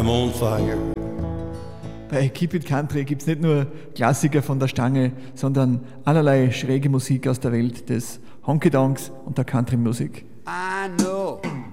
I'm on fire. Bei Keep It Country gibt es nicht nur Klassiker von der Stange, sondern allerlei schräge Musik aus der Welt des Honky-Donks und der Country-Musik. I know